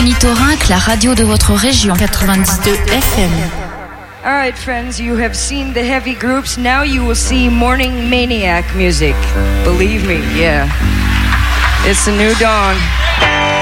Ornithorynque, la radio de votre région. 92 FM. All right, friends, you have seen the heavy groups. Now you will see morning maniac music. Believe me, yeah. It's a new dawn.